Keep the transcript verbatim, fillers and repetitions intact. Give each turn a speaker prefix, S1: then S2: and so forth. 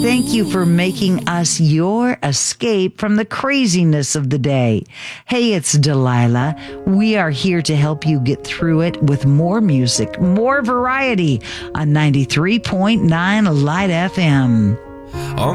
S1: Thank you for making us your escape from the craziness of the day. Hey, it's Delilah. We are here to help you get through it with more music, more variety on ninety-three point nine Light F M.